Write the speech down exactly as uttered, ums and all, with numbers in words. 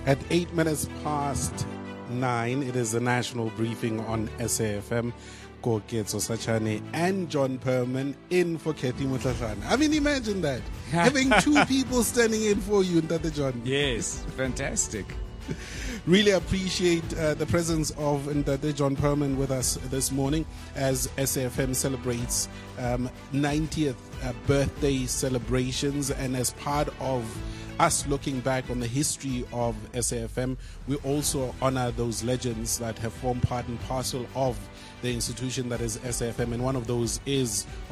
At eight minutes past nine, it is a national briefing on S A F M. Koketso Sachane and John Perman in for Keti Mutashana. I mean, imagine that. Having two people standing in for you, Ntate John. Yes, fantastic. Really appreciate uh, the presence of Ntate John Perman with us this morning as S A F M celebrates um, ninetieth uh, birthday celebrations, and as part of us looking back on the history of S A F M, we also honor those legends that have formed part and parcel of the institution that is S A F M, and one of those is